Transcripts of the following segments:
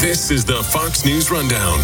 This is the Fox News Rundown.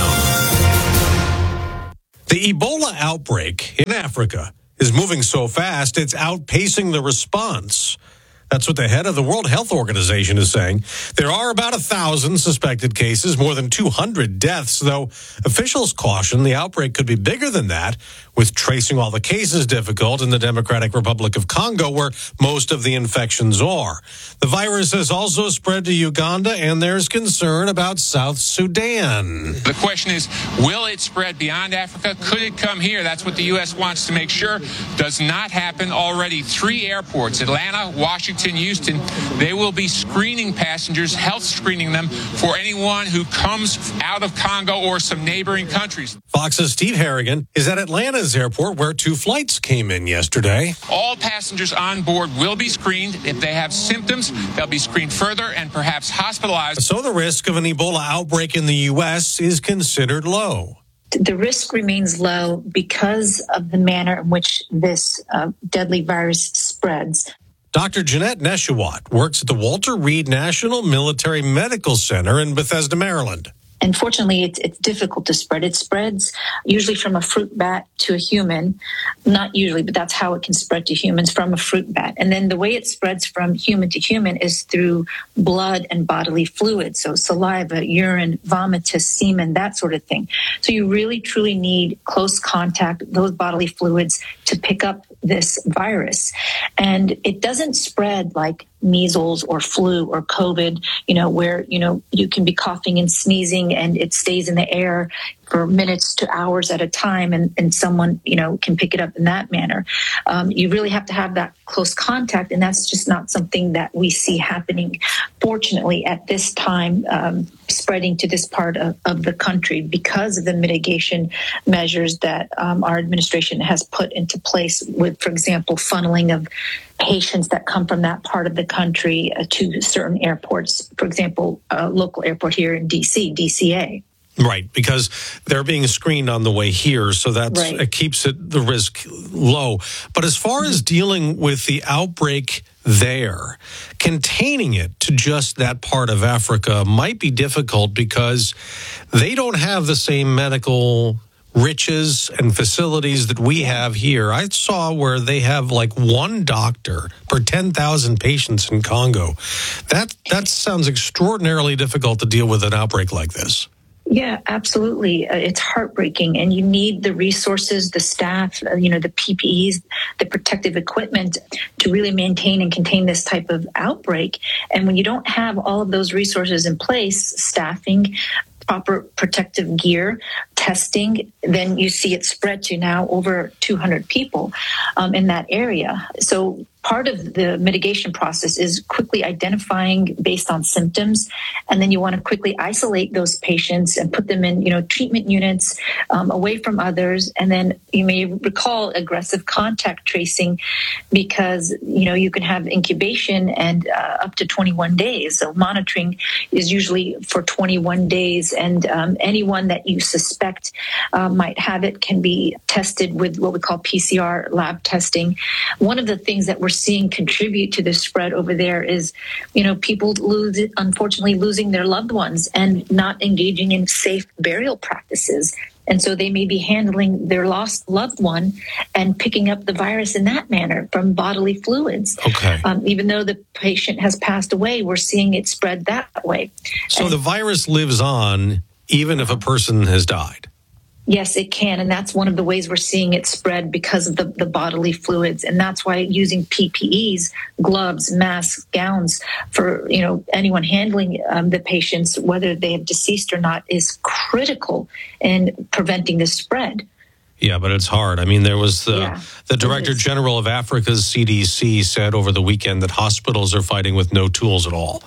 The Ebola outbreak in Africa is moving so fast, it's outpacing the response. That's what the head of the World Health Organization is saying. There are about 1,000 suspected cases, more than 200 deaths, though officials caution the outbreak could be bigger than that, with tracing all the cases difficult in the Democratic Republic of Congo, where most of the infections are. The virus has also spread to Uganda, and there's concern about South Sudan. The question is, will it spread beyond Africa? Could it come here? That's what the U.S. wants to make sure does not happen. Already 3 airports, Atlanta, Washington, Houston, they will be screening passengers, health screening them for anyone who comes out of Congo or some neighboring countries. Fox's Steve Harrigan is at Atlanta's airport, where 2 flights came in yesterday. All passengers on board will be screened. If they have symptoms, they'll be screened further and perhaps hospitalized. So the risk of an Ebola outbreak in the U.S. is considered low. The risk remains low because of the manner in which this deadly virus spreads. Dr. Jeanette Neshawat works at the Walter Reed National Military Medical Center in Bethesda, Maryland. And fortunately, it's difficult to spread. It spreads usually from a fruit bat to a human. Not usually, but that's how it can spread to humans, from a fruit bat. And then the way it spreads from human to human is through blood and bodily fluids. So saliva, urine, vomitus, semen, that sort of thing. So you really, truly need close contact, those bodily fluids, to pick up this virus. And it doesn't spread like measles or flu or COVID, where, you can be coughing and sneezing and it stays in the air for minutes to hours at a time, and someone, can pick it up in that manner. You really have to have that close contact, and that's just not something that we see happening, fortunately, at this time, spreading to this part of the country because of the mitigation measures that our administration has put into place with, for example, funneling of patients that come from that part of the country to certain airports, for example, a local airport here in D.C., DCA. Right, because they're being screened on the way here, so it keeps the risk low. But as far as dealing with the outbreak there, containing it to just that part of Africa might be difficult because they don't have the same medical riches and facilities that we have here. I saw where they have like 1 doctor per 10,000 patients in Congo. That sounds extraordinarily difficult to deal with an outbreak like this. Yeah, absolutely. It's heartbreaking, and you need the resources, the staff, the PPEs, the protective equipment to really maintain and contain this type of outbreak. And when you don't have all of those resources in place, staffing, proper protective gear, testing, then you see it spread to now over 200 people in that area. So part of the mitigation process is quickly identifying based on symptoms, and then you want to quickly isolate those patients and put them in, treatment units away from others. And then you may recall aggressive contact tracing because, you can have incubation and up to 21 days. So monitoring is usually for 21 days, and anyone that you suspect might have it can be tested with what we call PCR lab testing. One of the things that we're seeing contribute to the spread over there is, people unfortunately losing their loved ones and not engaging in safe burial practices. And so they may be handling their lost loved one and picking up the virus in that manner from bodily fluids. Okay. Even though the patient has passed away, we're seeing it spread that way. So the virus lives on even if a person has died? Yes, it can. And that's one of the ways we're seeing it spread because of the bodily fluids. And that's why using PPEs, gloves, masks, gowns for, anyone handling the patients, whether they have deceased or not, is critical in preventing the spread. Yeah, but it's hard. I mean, there was the Director General of Africa's CDC said over the weekend that hospitals are fighting with no tools at all.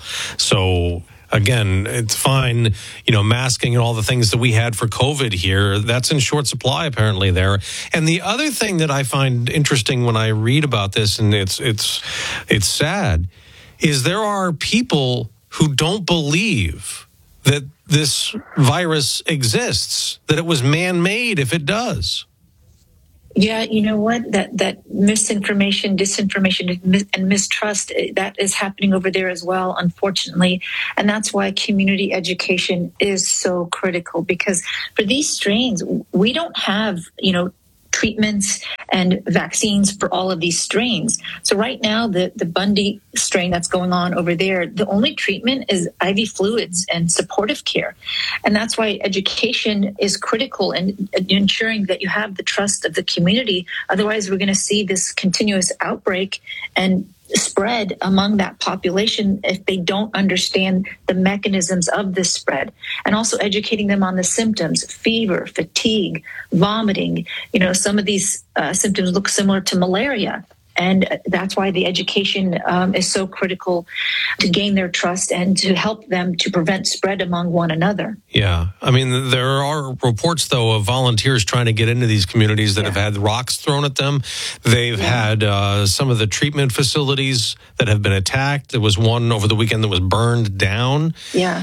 So again, it's fine, masking and all the things that we had for COVID here. That's in short supply, apparently, there. And the other thing that I find interesting when I read about this, and it's sad, is there are people who don't believe that this virus exists, that it was man-made if it does. Yeah, you know what? That misinformation, disinformation, and mistrust, that is happening over there as well, unfortunately. And that's why community education is so critical, because for these strains, we don't have, treatments and vaccines for all of these strains. So right now, the Bundy strain that's going on over there, the only treatment is IV fluids and supportive care. And that's why education is critical and ensuring that you have the trust of the community. Otherwise, we're going to see this continuous outbreak and spread among that population if they don't understand the mechanisms of this spread, and also educating them on the symptoms: fever, fatigue, vomiting. Some of these symptoms look similar to malaria. And that's why the education is so critical to gain their trust and to help them to prevent spread among one another. Yeah. I mean, there are reports, though, of volunteers trying to get into these communities that have had rocks thrown at them. They've had some of the treatment facilities that have been attacked. There was one over the weekend that was burned down. Yeah.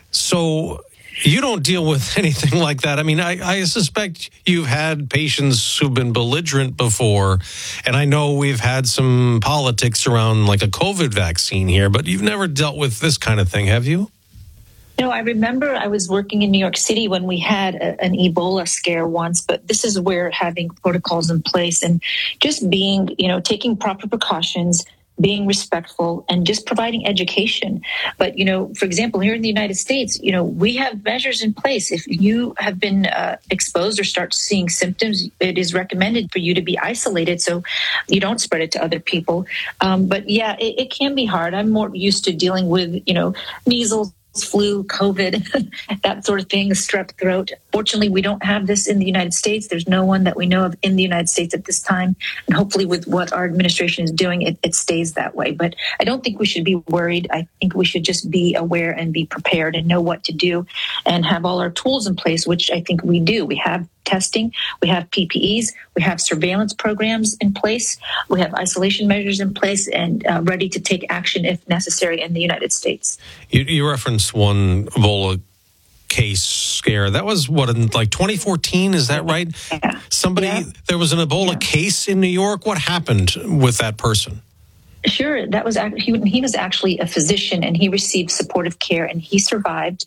So you don't deal with anything like that. I mean, I suspect you've had patients who've been belligerent before, and I know we've had some politics around like a COVID vaccine here, but you've never dealt with this kind of thing, have you? No, I remember I was working in New York City when we had an Ebola scare once, but this is where having protocols in place and just being, taking proper precautions, being respectful, and just providing education. But, for example, here in the United States, we have measures in place. If you have been exposed or start seeing symptoms, it is recommended for you to be isolated so you don't spread it to other people. But yeah, it can be hard. I'm more used to dealing with, measles, flu, COVID, that sort of thing, strep throat. Fortunately, we don't have this in the United States. There's no one that we know of in the United States at this time. And hopefully with what our administration is doing, it stays that way. But I don't think we should be worried. I think we should just be aware and be prepared and know what to do and have all our tools in place, which I think we do. We have testing, we have PPEs, we have surveillance programs in place, we have isolation measures in place, and ready to take action if necessary in the United States. You referenced one Ebola case scare. That was in like 2014, is that right? Yeah. There was an Ebola case in New York. What happened with that person? Sure. That was he was actually a physician, and he received supportive care, and he survived.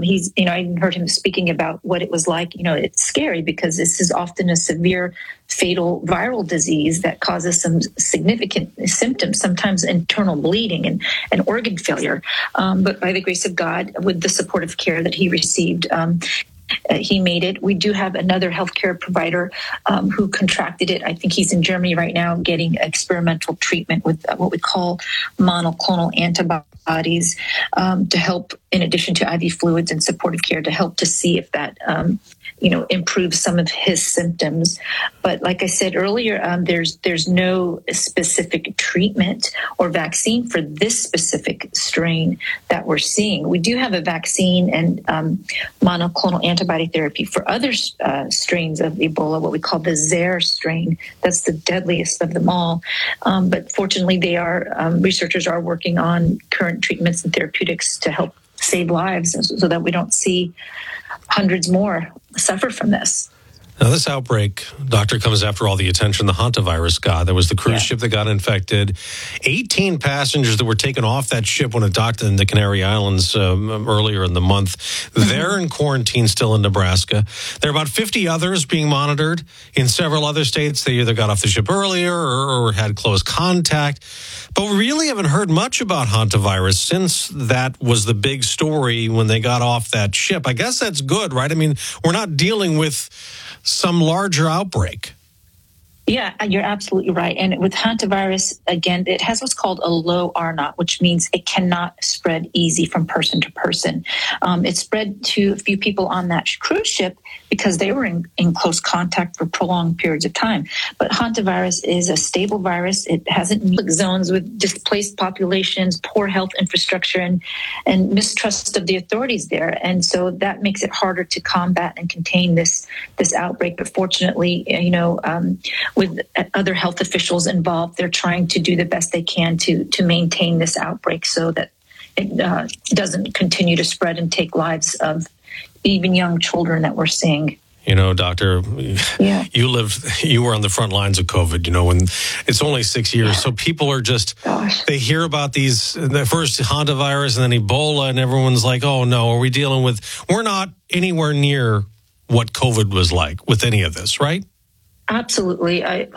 I heard him speaking about what it was like. It's scary because this is often a severe, fatal viral disease that causes some significant symptoms, sometimes internal bleeding and organ failure. But by the grace of God, with the supportive care that he received, he made it. We do have another healthcare provider who contracted it. I think he's in Germany right now getting experimental treatment with what we call monoclonal antibodies to help, in addition to IV fluids and supportive care, to help to see if that improves some of his symptoms. But like I said earlier, there's no specific treatment or vaccine for this specific strain that we're seeing. We do have a vaccine and monoclonal antibody therapy for other strains of Ebola, what we call the Zaire strain. That's the deadliest of them all. But fortunately, researchers are working on current treatments and therapeutics to help save lives so that we don't see hundreds more suffer from this. Now, this outbreak, Doctor, comes after all the attention the hantavirus got. There was the cruise ship that got infected. 18 passengers that were taken off that ship when it docked in the Canary Islands earlier in the month. They're in quarantine still in Nebraska. There are about 50 others being monitored in several other states. They either got off the ship earlier or had close contact. But we really haven't heard much about hantavirus since that was the big story when they got off that ship. I guess that's good, right? I mean, we're not dealing with some larger outbreak. Yeah, you're absolutely right. And with hantavirus, again, it has what's called a low R0, which means it cannot spread easy from person to person. It spread to a few people on that cruise ship because they were in close contact for prolonged periods of time. But hantavirus is a stable virus. It hasn't zones with displaced populations, poor health infrastructure, and mistrust of the authorities there. And so that makes it harder to combat and contain this outbreak. But fortunately, with other health officials involved, they're trying to do the best they can to maintain this outbreak so that it doesn't continue to spread and take lives of even young children that we're seeing. You know, doctor, you were on the front lines of COVID, you know, when it's only 6 years. So people are just, they hear about the first hantavirus and then Ebola, and everyone's like, oh no, we're not anywhere near what COVID was like with any of this, right? Absolutely.